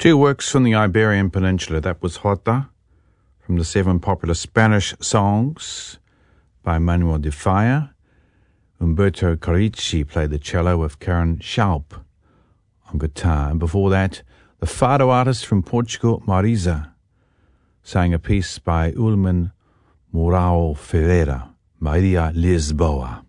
Two works from the Iberian Peninsula. That was Jota, from the 7 popular Spanish songs by Manuel de Falla. Umberto Carricci played the cello with Karen Schaub on guitar. And before that, the Fado artist from Portugal, Marisa, sang a piece by Ulman Mourão Ferreira, Maria Lisboa.